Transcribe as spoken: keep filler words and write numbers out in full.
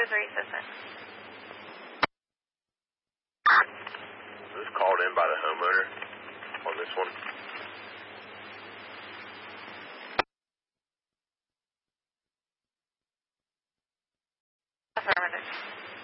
zero three assistant. This is called in by the homeowner on this one. Affirmative.